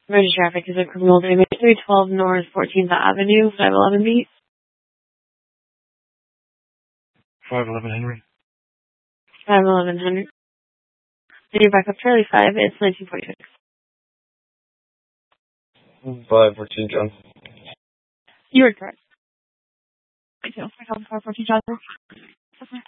Emergency traffic is a criminal damage. 312 North 14th Avenue, 511 beat. 511 Henry. 511 Henry. And you're back up Charlie 5, it's 1946. 514 John. You were correct. 514 John.